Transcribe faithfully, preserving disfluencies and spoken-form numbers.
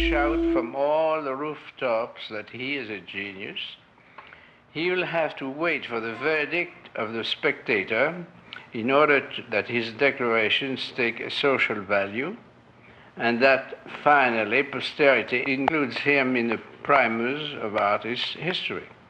shout from all the rooftops that he is a genius. He will have to wait for the verdict of the spectator in order to, that his declarations take a social value, and that finally posterity includes him in the primers of artist history.